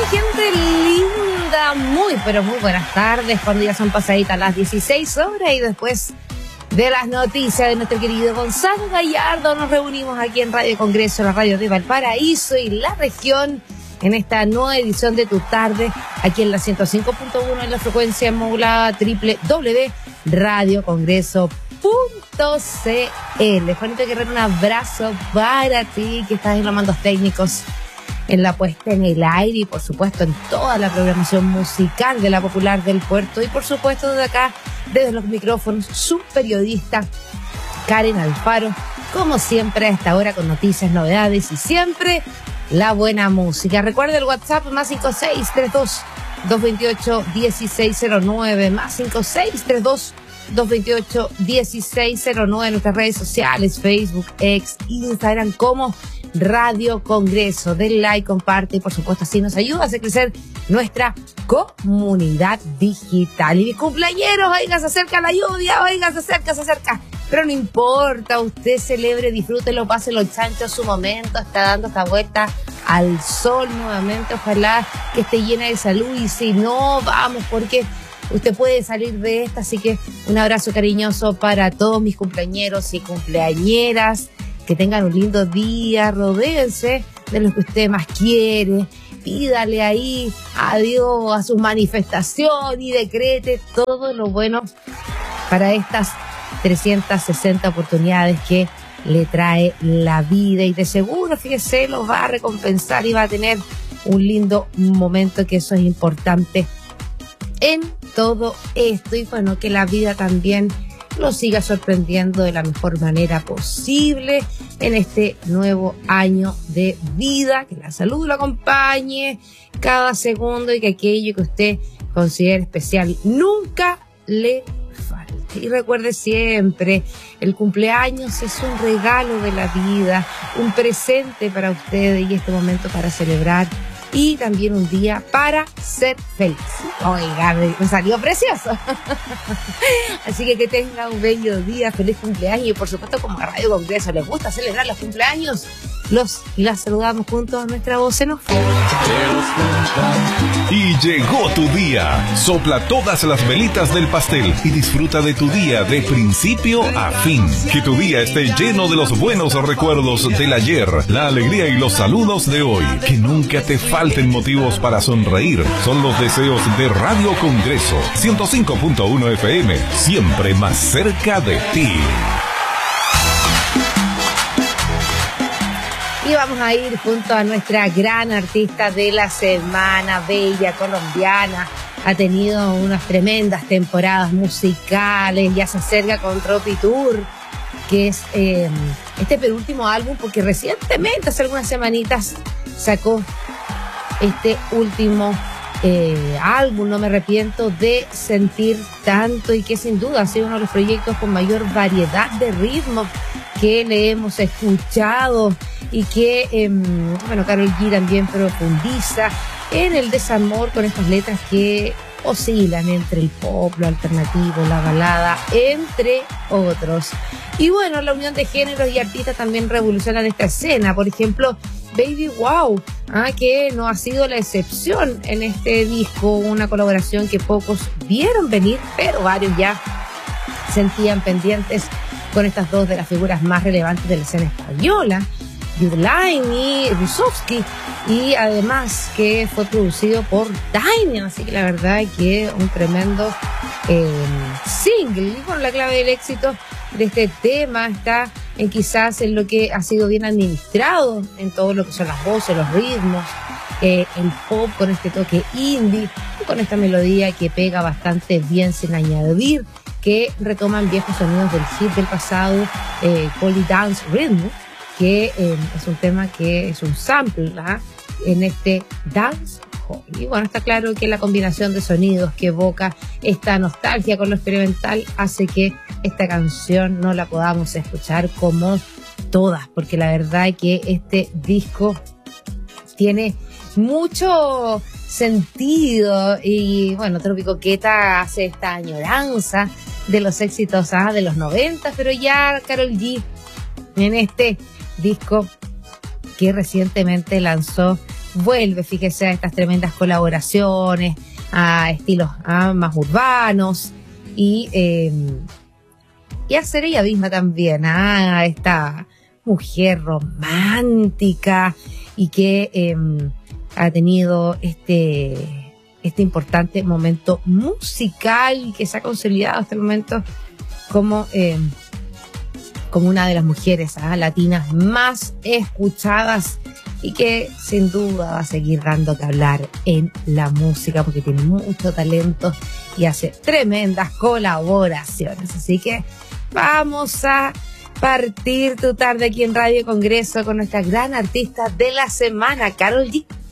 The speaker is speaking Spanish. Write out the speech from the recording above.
Gente linda, muy pero muy buenas tardes, cuando ya son pasaditas las 16 horas y después de las noticias de nuestro querido Gonzalo Gallardo nos reunimos aquí en Radio Congreso, la radio de Valparaíso y la región, en esta nueva edición de Tu Tarde, aquí en la 105.1 en la frecuencia modulada www.radiocongreso.cl. Juanito Guerrero, un abrazo para ti que estás en los mandos técnicos, en la puesta en el aire y por supuesto en toda la programación musical de la Popular del Puerto y por supuesto desde acá, desde los micrófonos, su periodista Karen Alfaro, como siempre a esta hora con noticias, novedades y siempre la buena música. Recuerda el WhatsApp más 5632-228-1609, más 5632-228-1609, nuestras redes sociales, Facebook, X, Instagram, como Radio Congreso. Den like, comparte y por supuesto así nos ayuda a hacer crecer nuestra comunidad digital. Y mis cumpleañeros, oiga, se acerca la lluvia, oiga, se acerca. Pero no importa, usted celebre, disfrútelo, páselo chancho su momento, está dando esta vuelta al sol nuevamente, ojalá que esté llena de salud y si no, vamos, porque usted puede salir de esta, así que un abrazo cariñoso para todos mis cumpleañeros y cumpleañeras, que tengan un lindo día, rodéense de lo que usted más quiere, pídale ahí a Dios, a su manifestación y decrete todo lo bueno para estas 360 oportunidades que le trae la vida y de seguro, fíjese, lo va a recompensar y va a tener un lindo momento, que eso es importante en todo esto. Y bueno, que la vida también lo siga sorprendiendo de la mejor manera posible en este nuevo año de vida, que la salud lo acompañe cada segundo y que aquello que usted considere especial nunca le falte. Y recuerde siempre, el cumpleaños es un regalo de la vida, un presente para usted y este momento para celebrar y también un día para ser feliz. Oiga, me salió precioso. Así que tenga un bello día, feliz cumpleaños y por supuesto, como a Radio Congreso les gusta celebrar los cumpleaños, las saludamos juntos a nuestra voz en off. Y llegó tu día. Sopla todas las velitas del pastel y disfruta de tu día de principio a fin. Que tu día esté lleno de los buenos recuerdos del ayer, la alegría y los saludos de hoy. Que nunca te falten motivos para sonreír. Son los deseos de Radio Congreso 105.1 FM, siempre más cerca de ti. Y vamos a ir junto a nuestra gran artista de la semana, bella colombiana. Ha tenido unas tremendas temporadas musicales, ya se acerca con Tropi Tour, que es este penúltimo álbum, porque recientemente, hace algunas semanitas, sacó este último álbum, No me arrepiento de sentir tanto, y que sin duda ha sido uno de los proyectos con mayor variedad de ritmos que le hemos escuchado y que, bueno, Karol G también profundiza en el desamor con estas letras que oscilan entre el pop, lo alternativo, la balada, entre otros. Y bueno, la unión de géneros y artistas también revolucionan esta escena. Por ejemplo, Baby Wow, que no ha sido la excepción en este disco, una colaboración que pocos vieron venir, pero varios ya sentían pendientes con estas dos de las figuras más relevantes de la escena española, Yudelain y Rusovsky, y además que fue producido por Tiny, así que la verdad que un tremendo single. Y bueno, la clave del éxito de este tema está en quizás en lo que ha sido bien administrado, en todo lo que son las voces, los ritmos, el pop con este toque indie, y con esta melodía que pega bastante bien sin añadir, que retoman viejos sonidos del hit del pasado, Poly Dance Rhythm, que es un tema que es un sample en este dance hall. Y bueno, está claro que la combinación de sonidos que evoca esta nostalgia con lo experimental hace que esta canción no la podamos escuchar como todas, porque la verdad es que este disco tiene mucho sentido y bueno, Tropi Coqueta hace esta añoranza de los éxitos de los 90, pero ya Karol G en este disco que recientemente lanzó vuelve, fíjese, a estas tremendas colaboraciones, a estilos más urbanos y a ser ella misma también, a esta mujer romántica y que ha tenido este importante momento musical y que se ha consolidado hasta el momento como una de las mujeres latinas más escuchadas y que sin duda va a seguir dando que hablar en la música porque tiene mucho talento y hace tremendas colaboraciones. Así que vamos a partir tu tarde aquí en Radio Congreso con nuestra gran artista de la semana, Karol G.